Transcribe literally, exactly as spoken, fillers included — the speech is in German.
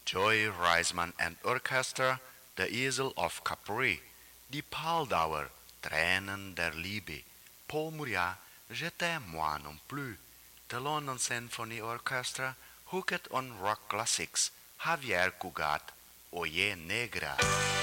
Joy Reisman and Orchestra, Der Esel of Capri, Die Paldauer, Tränen der Liebe, Paul Mouria, Je t'aime moi non plus, the London Symphony Orchestra, hooked on rock classics, Javier Cugat, Oye Negra.